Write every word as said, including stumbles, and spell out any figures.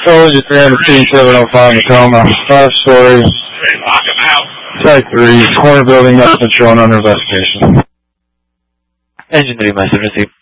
Soldier three hundred seven oh five Tacoma, five stories. Lock him out. Site three, corner building, nothing shown under investigation. Engine three, my service.